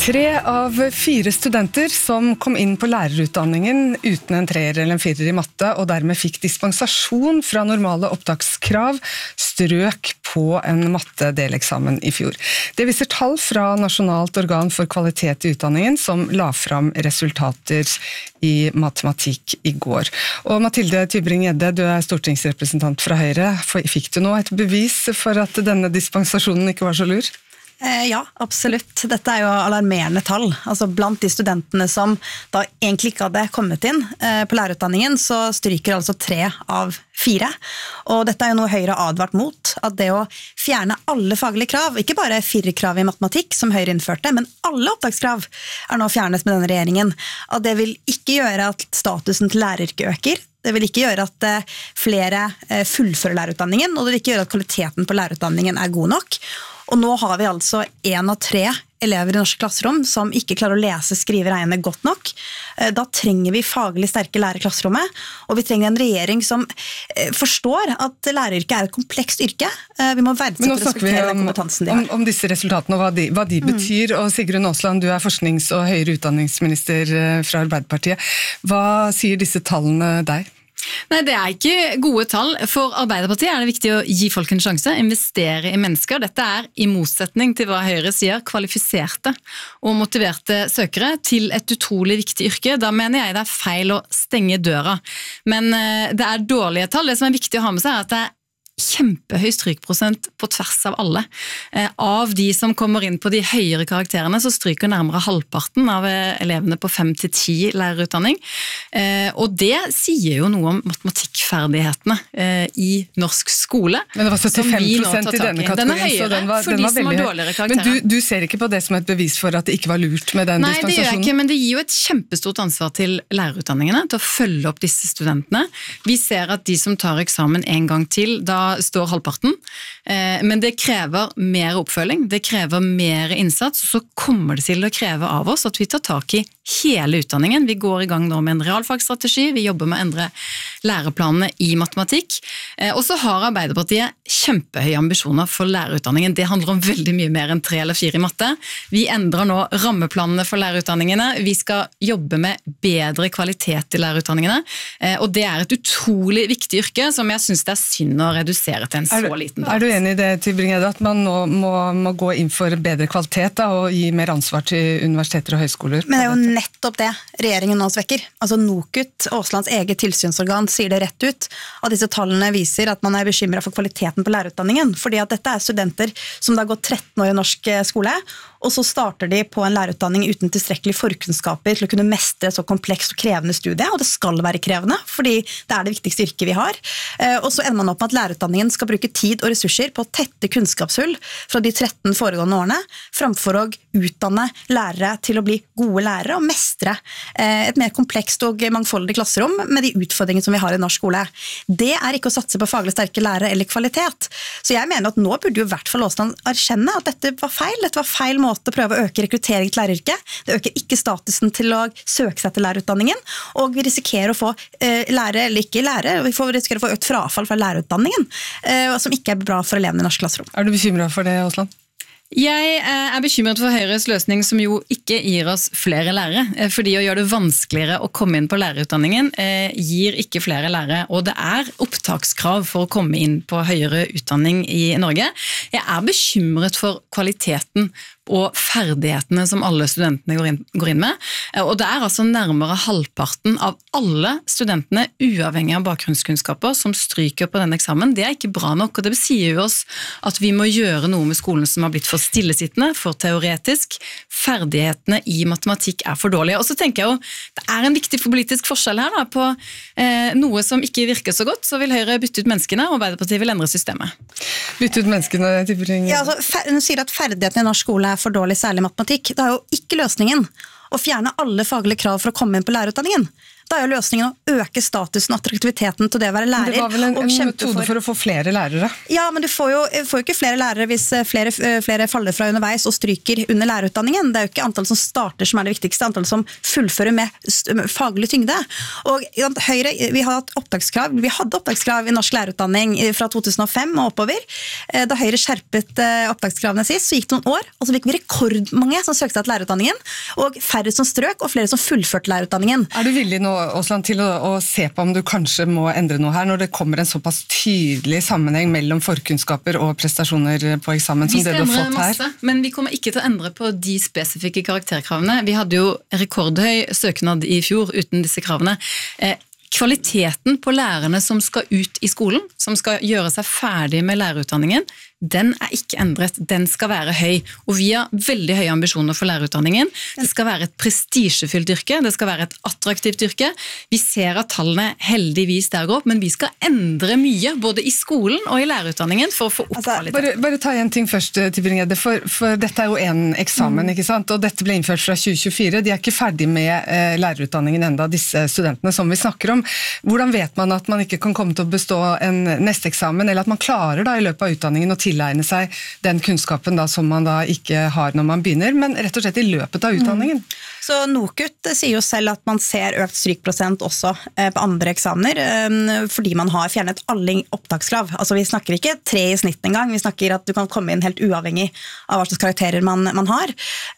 3 av 4 studenter som kom inn på lærerutdanningen uten en 3 eller en 4 i matte, og dermed fikk dispensasjon fra normale opptakskrav, strøk på en mattedeleksamen i fjor. Det viser tall fra Nasjonalt organ for kvalitet i utdanningen, som la fram resultater i matematikk i går. Og Mathilde Tybring-Gjedde, du er stortingsrepresentant fra Høyre. Fikk du nå et bevis for at denne dispensasjonen ikke var så lur? Ja, absolutt. Dette er jo alarmerende tall. Altså blant de studentene som da egentlig ikke hadde kommet inn på lærerutdanningen, så stryker altså 3 av 4. Og dette er jo noe Høyre har advart mot, at det å fjerne alle faglige krav, ikke bare 4 krav i matematikk som Høyre innførte, men alle opptakskrav er nå fjernet med denne regjeringen. At det vil ikke gjøre at statusen til læreryrket øker. Det vil ikke gjøre at flere fullfører lærerutdanningen, og det vil ikke gjøre at kvaliteten på lærerutdanningen er god nok. Og nå har vi altså 1 av 3 elever i norsk klasserom som ikke klarer å lese, skrive, regne godt nok. Da trenger vi faglig sterke lærere i klasserommet, og vi trenger en regjering som forstår at læreryrket er et komplekst yrke. Vi må verdsette og respektere den kompetansen de har. Om disse resultatene og hva de betyr, og Sigrun Aasland, du er forsknings- og høyere utdanningsminister fra Arbeiderpartiet. Hva sier disse tallene deg? Nei, det er ikke gode tall. For Arbeiderpartiet er det viktig å gi folk en sjanse, investere i mennesker. Dette er, i motsetning til hva Høyre sier, kvalifiserte og motiverte søkere til et utrolig viktig yrke. Da mener jeg det er feil å stenge døra. Men det er dårlige tall. Det som er viktig å ha med seg er at det er kjempehøy strykprosent på tvers av alle. Av de som kommer inn på de høyere karakterene, så stryker nærmere halvparten av elevene på 5-10 lærerutdanning. Og det sier jo noe om matematikkferdighetene i norsk skole. Men det var 75% i denne kategorien, den er høyere, så den var for de som har veldig dårligere karakterer. Men du ser ikke på det som et bevis for at det ikke var lurt med den dispensasjonen? Nei, det gjør jeg ikke, men det gir jo et kjempestort ansvar til lærerutdanningene til å følge opp disse studentene. Vi ser at de som tar eksamen en gang til, da står halvparten, men det krever mer oppfølging, det krever mer innsats, og så kommer det til å kreve av oss at vi tar tak i hele utdanningen. Vi går i gang nå med en realfagsstrategi, vi jobber med å endre læreplanene i matematikk, og så har Arbeiderpartiet kjempehøye ambisjoner for lærerutdanningen. Det handler om veldig mye mer enn 3 eller 4 i matte. Vi endrer nå rammeplanene for lærerutdanningene, vi skal jobbe med bedre kvalitet i lærerutdanningene, og det er et utrolig viktig yrke som jeg synes det er synd å redusere til en så liten dag. Er du enig i det, Tybring-Gjedde, at man nå må gå inn for bedre kvalitet da, og gi mer ansvar til universiteter og høyskoler? Men det er jo nettopp det regjeringen nå svekker. Altså NOKUT, Aaslands eget tilsynsorgan, sier det rett ut. At disse tallene viser at man er bekymret for kvaliteten på lærerutdanningen. Fordi at dette er studenter som har gått 13 år i norsk skole, og så starter de på en lærerutdanning uten tilstrekkelig forkunnskaper til å kunne mestre så komplekst og krevende studie, og det skal være krevende, fordi det er det viktigste yrket vi har. Og så ender man opp med at lærerutdanningen skal bruke tid og ressurser på å tette kunnskapshull fra de 13 foregående årene, framfor å utdanne lærere til å bli gode lærere og mestre et mer komplekst og mangfoldig klasserom med de utfordringene som vi har i norsk skole. Det er ikke å satse på faglig sterke lærere eller kvalitet. Så jeg mener at nå burde jo i hvert fall Aasland erkjenne at dette var feil måte å prøve å øke rekruttering til læreryrket. Det øker ikke statusen til å søke seg til lærerutdanningen, og vi risikerer å få lærere eller ikke lærere, og vi risikerer å få økt frafall fra lærerutdanningen, som ikke er bra for elevene i norsk klasserom. Er du bekymret for det, Aasland? Jeg er bekymret for Høyres løsning som jo ikke gir oss flere lærere, fordi å gjøre det vanskeligere å komme inn på lærerutdanningen gir ikke flere lærere, og det er opptakskrav for å komme inn på høyere utdanning i Norge. Jeg er bekymret for kvaliteten og ferdighetene som alle studentene går inn med, og det er altså nærmere halvparten av alle studentene, uavhengig av bakgrunnskunnskaper, som stryker på denne eksamen. Det er ikke bra nok, og det sier jo oss at vi må gjøre noe med skolen som har blitt for stillesittende, for teoretisk. Ferdighetene i matematikk er for dårlige. Og så tenker jeg jo, det er en viktig politisk forskjell her da, på noe som ikke virker så godt, så vil Høyre bytte ut menneskene, og Arbeiderpartiet vil endre systemet. Bytte ut menneskene, Tybring-Gjedde? Ja, altså, hun sier at ferdighetene i norsk skole er for dårlig, særlig matematikk. Det er jo ikke løsningen å fjerne alle faglige krav for å komme inn på lærerutdanningen. Da er jo løsningen å øke statusen og attraktiviteten til det å være lærer. Det var vel en metode for å få flere lærere? Ja, men du får jo ikke flere lærere hvis flere faller fra underveis og stryker under lærerutdanningen. Det er jo ikke antall som starter som er det viktigste, antall som fullfører med faglig tyngde. Og Høyre, vi hadde opptakskrav i norsk lærerutdanning fra 2005 og oppover. Da Høyre skjerpet opptakskravene sist, så gikk det noen år, og så fikk vi rekordmange som søkte til lærerutdanningen, og færre som strøk, og flere som fullførte lærerutdanningen. Er du villig nå, Aasland, til å se på om du kanskje må endre noe her, når det kommer en såpass tydelig sammenheng mellom forkunnskaper og prestasjoner på eksamen som det du har fått her? Masse, men vi kommer ikke til å endre på de spesifikke karakterkravene. Vi hadde jo rekordhøy søknad i fjor uten disse kravene. Kvaliteten på lærerne som skal ut i skolen, som skal gjøre seg ferdig med lærerutdanningen, den er ikke endret. Den skal være høy. Og vi har veldig høye ambisjoner for lærerutdanningen. Det skal være et prestisjefylt yrke, det skal være et attraktivt yrke. Vi ser at tallene heldigvis der går opp, men vi skal endre mye, både i skolen og i lærerutdanningen, for å få opp kvalitet. Bare ta en ting først, Tybring-Gjedde, for dette er jo en eksamen, ikke sant? Og dette ble innført fra 2024. De er ikke ferdig med lærerutdanningen enda, disse studentene som vi snakker om. Hvordan vet man at man ikke kan komme til å bestå en neste eksamen, eller at man klarer da i løpet av utdanningen å tilegne seg den kunnskapen da, som man da ikke har når man begynner, men rett og slett i løpet av utdanningen? Så NOKUT sier jo selv at man ser økt strykprosent også på andre eksamener, fordi man har fjernet alle opptakskrav. Altså vi snakker ikke 3 i snitt engang, vi snakker at du kan komme inn helt uavhengig av hva slags karakterer man har.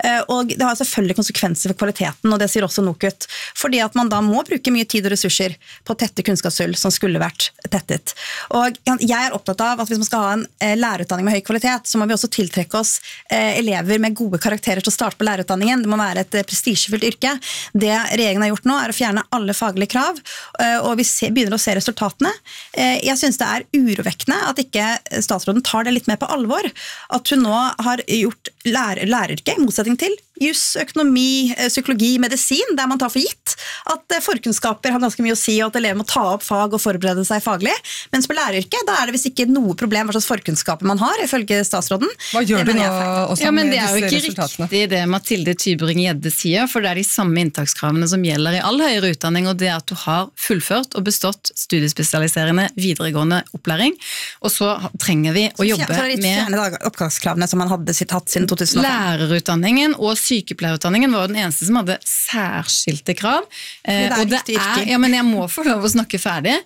Og det har selvfølgelig konsekvenser for kvaliteten, og det sier også NOKUT, fordi at man da må bruke mye tid og ressurser på å tette kunnskapshull som skulle vært tettet. Og jeg er opptatt av at hvis man skal ha en lærerutdanning med høy kvalitet, så må vi også tiltrekke oss elever med gode karakterer til å starte på lærerutdanningen. Det må være et prestisjefullt yrke. Det regjeringen har gjort nå er å fjerne alle faglige krav, og vi begynner å se resultatene. Jeg synes det er urovekkende at ikke statsråden tar det litt mer på alvor, at hun nå har gjort læreryrket i motsetning til jus, økonomi, psykologi, medisin, der man tar for gitt at forkunnskaper har ganske mye å si, og at elever må ta opp fag og forberede seg faglig, mens på læreryrket, da er det visst ikke noe problem hva slags forkunnskaper man har, ifølge statsråden. Hva gjør du nå også med disse resultatene? Det er jo ikke riktig det Mathilde Tybring-Gjedde sier, for det er de samme inntakskravene som gjelder i all høyere utdanning, og det er at du har fullført og bestått studiespesialiserende videregående opplæring, og så trenger vi å jobbe med fjerne opptakskravene som man hadde hatt siden 2005. Lærerutdanningen og sykepleierutdanningen var den eneste som hadde særskilte krav. Og det er, men jeg må få lov å snakke ferdig.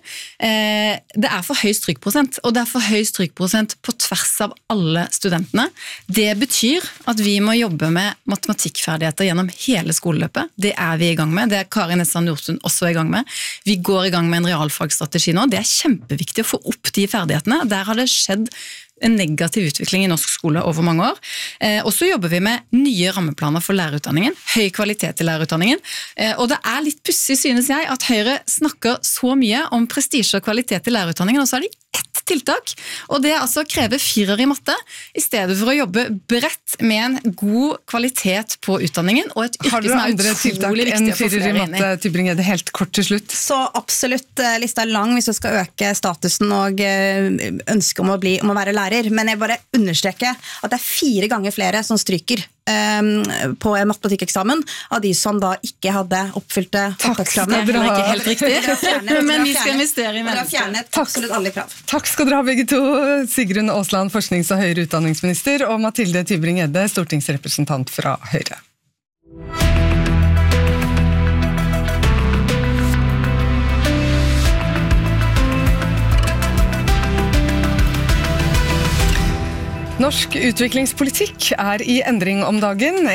Det er for høy strykprosent, og det er for høy strykprosent på tvers av alle studentene. Det betyr at vi må jobbe med matematikkferdigheter gjennom hele skoleløpet. Det er vi i gang med. Det er Kari Nessa Nordtun også i gang med. Vi går i gang med en realfagsstrategi nå. Det er kjempeviktig å få opp de ferdighetene. Der har det skjedd en negativ utvikling i norsk skole over mange år. Og så jobber vi med nye rammeplaner for lærerutdanningen, høy kvalitet i lærerutdanningen. Og det er litt pussig, synes jeg, at Høyre snakker så mye om prestisje og kvalitet i lærerutdanningen, og så er de ett tiltak, og det er altså å kreve 4 i matte, i stedet for å jobbe bredt med en god kvalitet på utdanningen, og et yrke som er utrolig viktig å få flere inn i. Tybring-Gjedde, helt kort til slutt. Så absolutt, lista er lang hvis du skal øke statusen og ønske om å være lærer, men jeg bare understreker at det er 4 ganger flere som stryker på en matematikkeksamen av de som da ikke hadde oppfylte opptakskravene. Det er ikke helt riktig, men vi skal investere i mennesker. Dere har fjernet absolutt alle krav. Takk skal dere ha begge to, Sigrun Aasland, forsknings- og høyere utdanningsminister, og Mathilde Tybring-Gjedde, stortingsrepresentant fra Høyre. Norsk utviklingspolitikk er i endring om dagen.